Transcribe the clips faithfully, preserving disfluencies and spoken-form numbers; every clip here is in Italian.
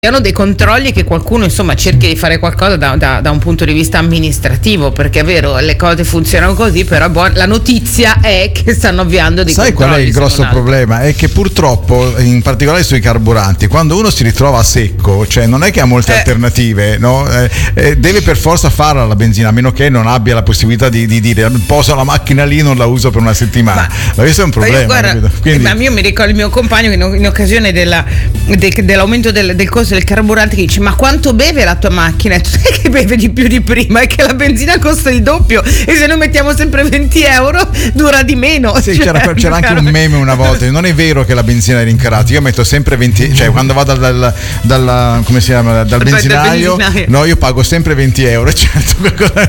Hanno dei controlli, che qualcuno insomma cerchi di fare qualcosa da, da, da un punto di vista amministrativo, perché è vero, le cose funzionano così, però boh, la notizia è che stanno avviando dei Sai controlli. Sai qual è il grosso problema? È che purtroppo, in particolare sui carburanti, quando uno si ritrova a secco, cioè non è che ha molte eh. alternative, no? eh, eh, deve per forza farla la benzina, a meno che non abbia la possibilità di, di dire poso la macchina lì, non la uso per una settimana. Ma, ma questo è un problema. Io, guarda, Quindi... ma io mi ricordo il mio compagno che in, in occasione della, de, dell'aumento del, del costo del carburante, che dice: ma quanto beve la tua macchina? E tu sai che beve di più di prima, e che la benzina costa il doppio, e se noi mettiamo sempre venti euro dura di meno. Sì, cioè, c'era, c'era anche un meme una volta: non è vero che la benzina è rincarata, io metto sempre venti, cioè quando vado dal, dal come si chiama, dal benzinaio, benzinaio, no, io pago sempre venti euro. Certo,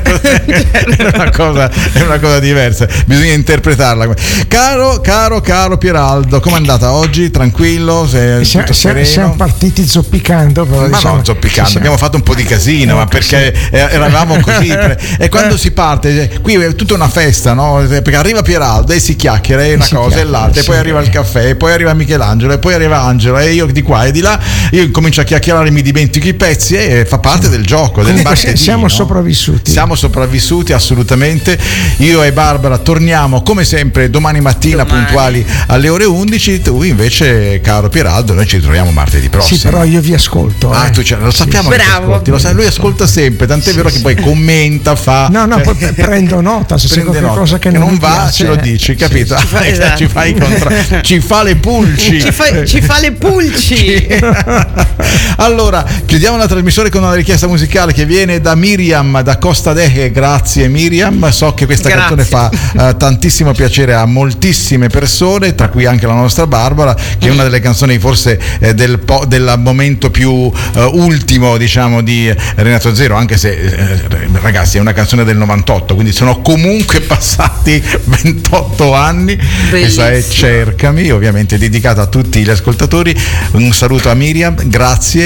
è una cosa, è una cosa diversa, bisogna interpretarla. Caro, caro, caro Pieraldo, com'è andata oggi? Tranquillo? Sei siamo, tutto sereno? Siamo partiti zoppicando, però, ma diciamo, non zoppicando, siamo... abbiamo fatto un po' di casino, ma perché sì. eravamo così. E quando si parte, qui è tutta una festa, no? Perché arriva Pieraldo e si chiacchiera, e una si cosa e l'altra, e poi arriva il caffè, e poi arriva Michelangelo, e poi arriva Angelo, e io di qua e di là, io comincio a chiacchierare, mi dimentico i pezzi, e fa parte del gioco, del martedì. Siamo no? sopravvissuti. Siamo sopravvissuti assolutamente. Io e Barbara torniamo come sempre domani mattina domani. puntuali alle ore undici. Tu invece, caro Pieraldo, noi ci troviamo martedì prossimo. Sì, però io vi ascolto. Ah, eh. tu ce, lo sappiamo sì, che bravo. Lo sai, lui ascolta sempre, tant'è sì, vero sì. che poi commenta, fa. No, no, poi prendo nota, se c'è qualcosa che, che non, non va, piace, ce lo dici, capito? Sì, ci, fa, esatto. ci fai contra... ci fa le pulci. Ci fa, ci fa le pulci. Allora, chiudiamo la trasmissione con una richiesta musicale che viene da Miriam da Costa Deche. Grazie Miriam, so che questa Grazie. canzone fa uh, tantissimo piacere a moltissime persone, tra cui anche la nostra Barbara, che è una delle canzoni forse eh, del, po- del momento più uh, ultimo, diciamo, di Renato Zero, anche se eh, ragazzi è una canzone del novantotto, quindi sono comunque passati ventotto anni. Questa è Cercami, ovviamente dedicata a tutti gli ascoltatori. Un saluto a Miriam, grazie.